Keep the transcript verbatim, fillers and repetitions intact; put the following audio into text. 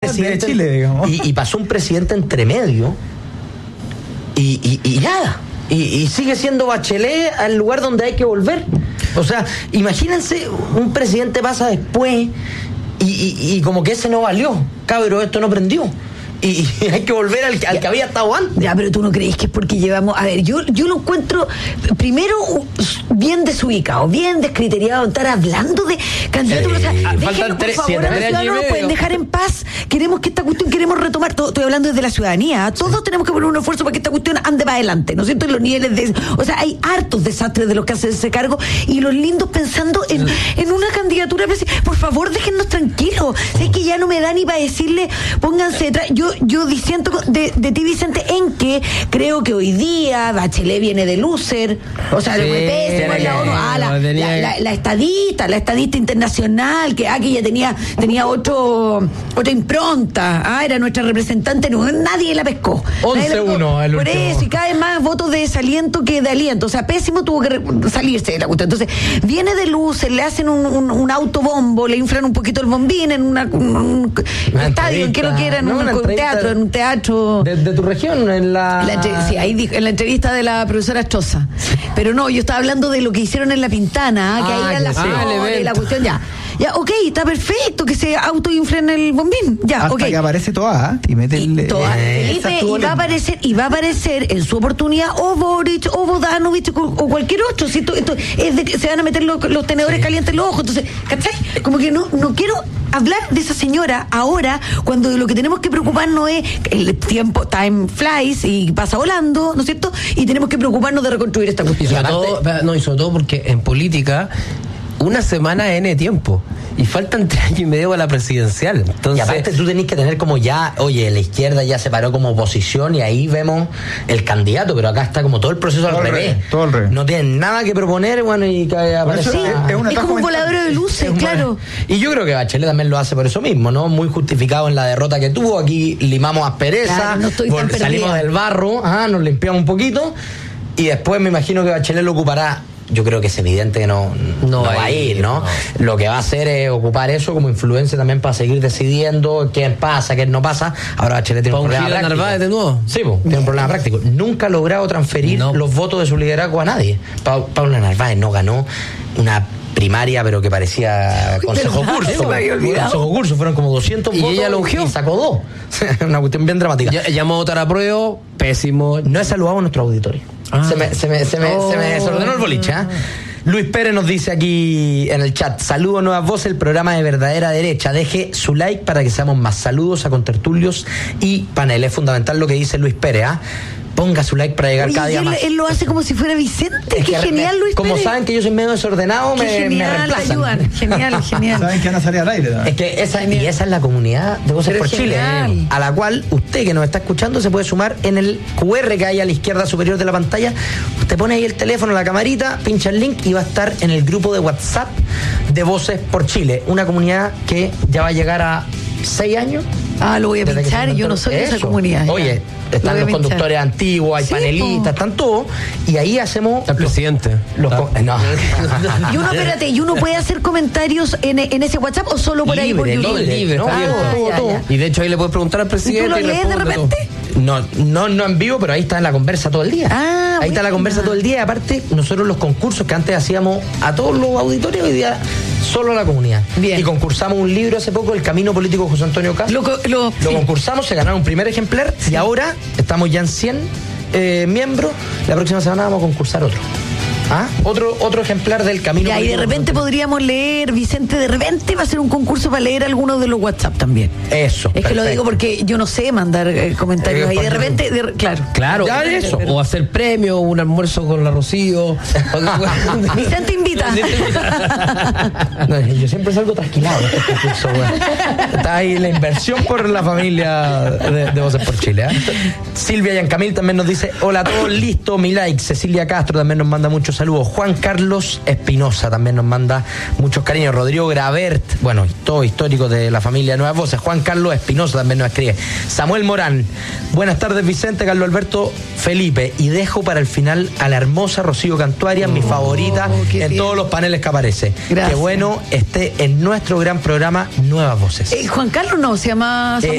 presidente de Chile, digamos. Y, y pasó un presidente entre medio y, y, y nada. Y, y sigue siendo Bachelet al lugar donde hay que volver. O sea, imagínense, un presidente pasa después y, y, y como que ese no valió. Cabro, esto no prendió. Y, y hay que volver al, al que había estado antes. Ya, pero tú no crees que es porque llevamos... A ver, yo, yo lo encuentro, primero, bien desubicado, bien descriteriado, estar hablando de candidatos. Eh, o sea, dejen, por favor, a los ciudadanos nos pueden dejar en paz. Queremos que esta cuestión, queremos retomar, todo, estoy hablando desde la ciudadanía, todos sí. tenemos que poner un esfuerzo para que esta cuestión ande para adelante, ¿no es cierto? En los niveles de... O sea, hay hartos desastres de los que hacen ese cargo y los lindos pensando en, en una candidatura. Por favor, déjennos tranquilos. Es que ya no me da ni para decirle, pónganse detrás. Yo Yo diciendo de, de ti, Vicente, en que creo que hoy día Bachelet viene de loser, o sea, sí, de pésimo, la, ONU, ah, la, la, la, la estadista, la estadista internacional, que aquí ya tenía tenía otro otra impronta, ah, era nuestra representante, no, nadie la pescó. once uno el Por último. eso, y cada vez más votos de desaliento que de aliento, o sea, pésimo, tuvo que salirse de la cuestión. Entonces, viene de loser, le hacen un, un, un autobombo, le inflan un poquito el bombín en una, un, un estadio, en que lo quieran, no, un teatro, en un teatro de, de tu región, en la, la sí, ahí dijo, en la entrevista de la profesora Choza. Pero no, yo estaba hablando de lo que hicieron en La Pintana, ah, que ahí era la, flor, la cuestión ya. Ya, ok, está perfecto que se autoinflen el bombín. Ya, hasta okay. que aparece Toa y mete el... Toa, eh, Felipe, y va a aparecer, y va a aparecer en su oportunidad o Boric, o Bodanovich, o, o cualquier otro. Si esto, esto es de que se van a meter los, los tenedores sí. calientes en los ojos. Entonces, ¿cachai? Como que no, no quiero hablar de esa señora ahora, cuando lo que tenemos que preocuparnos es el tiempo, time flies y pasa volando, ¿no es cierto? Y tenemos que preocuparnos de reconstruir esta cuestión. Y sobre todo, no, y sobre todo porque en política una semana N tiempo y faltan tres años y medio para la presidencial. Entonces, y aparte tú tenés que tener como ya, oye, la izquierda ya se paró como oposición y ahí vemos el candidato, pero acá está como todo el proceso todo al revés. Re, todo el revés. No tienen nada que proponer, bueno, y que aparece. Sí, es, es, es como un voladero de luces, claro. Y yo creo que Bachelet también lo hace por eso mismo, ¿no? Muy justificado en la derrota que tuvo. Aquí limamos aspereza, claro, no estoy tan salimos del barro, ajá, nos limpiamos un poquito y después me imagino que Bachelet lo ocupará. Yo creo que es evidente que no, no, no va a ir, ¿no? ¿no? Lo que va a hacer es ocupar eso como influencia también para seguir decidiendo qué pasa, qué no pasa. Ahora Bachelet tiene un problema práctico. Narváez de nuevo? Sí, pues, tiene un problema práctico. Nunca ha logrado transferir no. los votos de su liderazgo a nadie. Pa- Paula Narváez no ganó una primaria, pero que parecía consejo curso. Consejo curso, fueron como doscientos y votos ella lo ungió. Y sacó dos. Una cuestión bien dramática. Ya, llamó a votar a prueba, pésimo. No he saludado a nuestro auditorio. Ah. Se, me, se, me, se, me, oh. se me desordenó el boliche, ¿eh? Luis Pérez nos dice aquí en el chat: saludos, Nuevas Voces, el programa de verdadera derecha. Deje su like para que seamos más. Saludos a contertulios y panel. Es fundamental lo que dice Luis Pérez, ¿ah? ¿eh? Ponga su like para llegar Oye, cada día él, más. Él lo hace como si fuera Vicente. Es Qué que genial, me, Luis Como Pérez. saben que yo soy medio desordenado, me, genial, me reemplazan. Te ayudan. Genial, genial. Saben que van a salir al aire, ¿no? Es que esa, y esa es la comunidad de Voces Pero por genial. Chile, a la cual usted que nos está escuchando se puede sumar en el cu erre que hay a la izquierda superior de la pantalla. Usted pone ahí el teléfono, la camarita, pincha el link y va a estar en el grupo de WhatsApp de Voces por Chile. Una comunidad que ya va a llegar a seis años. Ah, lo voy a pinchar y yo no soy de esa comunidad. Ya. Oye, están los pinchar. Conductores antiguos, hay sí, panelistas, po. Están todos. Y ahí hacemos... El presidente. Los, los, no. Y uno, espérate, ¿y uno puede hacer comentarios en, en ese WhatsApp o solo por libre, ahí por todo YouTube? libre, no, todo, ah, todo, ya, todo. Ya. Y de hecho ahí le puedes preguntar al presidente. ¿Y tú lo lees de repente? No, no, no en vivo, pero ahí está en la conversa todo el día. Ah, ahí buena. está la conversa todo el día. Y aparte, nosotros los concursos que antes hacíamos a todos los auditorios, hoy día solo a la comunidad. Bien. Y concursamos un libro hace poco, El Camino Político de José Antonio Caz. Lo, lo, lo sí. concursamos, se ganaron un primer ejemplar sí. y ahora estamos ya en cien eh, miembros. La próxima semana vamos a concursar otro. ¿Ah? Otro, otro ejemplar del Camino. Ya, y de repente podríamos leer, Vicente, de repente va a ser un concurso para leer algunos de los WhatsApp también. Eso. Es perfecto. Que lo digo porque yo no sé mandar eh, comentarios eh, ahí. De repente, de, claro. Claro. Ya eso. Pero... O hacer premio, un almuerzo con la Rocío. Vicente invita. No, yo siempre salgo trasquilado en este concurso, güey. Está ahí la inversión por la familia de, de Voces por Chile, ¿eh? Silvia Yancamil también nos dice: hola a todos, listo, mi like. Cecilia Castro también nos manda muchos saludos. Juan Carlos Espinosa también nos manda muchos cariños. Rodrigo Gravert, bueno, todo histórico de la familia Nuevas Voces. Juan Carlos Espinosa también nos escribe. Samuel Morán, buenas tardes, Vicente, Carlos Alberto, Felipe. Y dejo para el final a la hermosa Rocío Cantuaria, oh, mi favorita en bien. Todos los paneles que aparece. Gracias. Qué bueno esté en nuestro gran programa Nuevas Voces. Eh, Juan Carlos no, se llama... Eh,